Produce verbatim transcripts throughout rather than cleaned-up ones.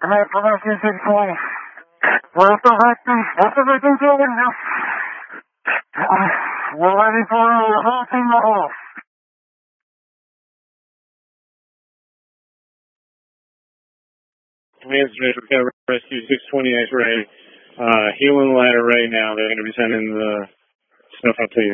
Alright, come on, six six twenty. Where's the victim? What's the victim doing now? We're ready for the whole team to hold. Command Center got rescue six twenty X-ray. Uh, healing ladder right now. They're going to be sending the stuff up to you.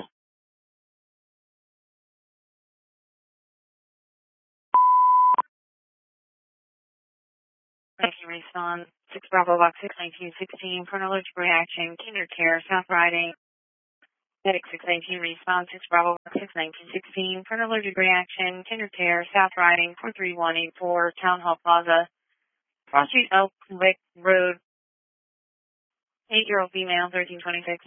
Thank you, respond. six Bravo Box six nineteen sixteen for an allergic reaction. Kinder Care, South Riding. Medic six nineteen respond. six Bravo Box six nineteen sixteen for an allergic reaction. Kinder Care, South Riding. four three one eight four Town Hall Plaza. Cross Street, Elk Lick Road. eight-year-old female, thirteen twenty-six.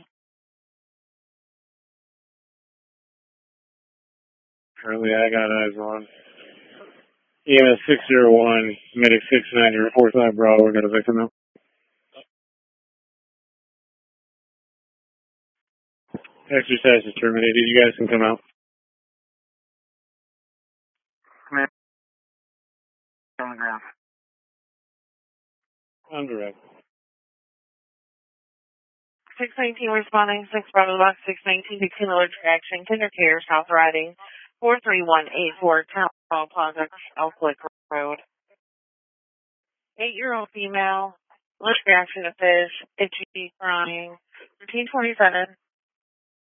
Currently, I got eyes on. E M S six zero one, Medic six ninety, report five Bravo. We got a victim now. Exercise is terminated. You guys can come out. Command on the ground. On direct. six nineteen responding. six Bravo Box six nineteen sixteen allergic reaction. Kinder Care, South Riding. four three one eight four Town Hall Plaza, Elk Lick Road. eight-year-old female, allergic reaction to fish, itchy, crying, thirteen twenty-seven.